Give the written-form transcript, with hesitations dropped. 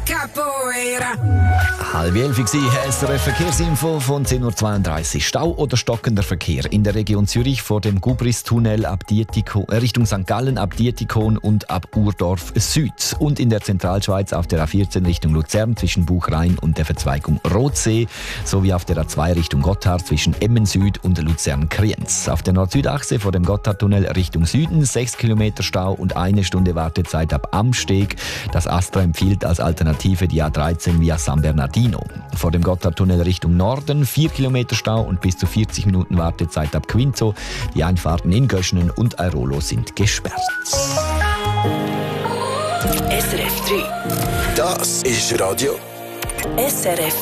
Capoeira. 10:30 war SRF Verkehrsinfo von 10:32 Uhr. Stau oder stockender Verkehr in der Region Zürich vor dem Gubristunnel ab Richtung St. Gallen ab Dietikon und ab Urdorf Süd. Und in der Zentralschweiz auf der A14 Richtung Luzern zwischen Buchrhein und der Verzweigung Rotsee sowie auf der A2 Richtung Gotthard zwischen Emmen Süd und Luzern-Kriens. Auf der Nord-Süd-Achse vor dem Gotthardtunnel Richtung Süden 6 Kilometer Stau und 1 Stunde Wartezeit ab Amsteg. Das Astra empfiehlt als Alternative die A13 via San Bernardino. Vor dem Gotthardtunnel Richtung Norden 4 Kilometer Stau und bis zu 40 Minuten Wartezeit ab Quinzo. Die Einfahrten in Göschenen und Airolo sind gesperrt. SRF 3. Das ist Radio SRF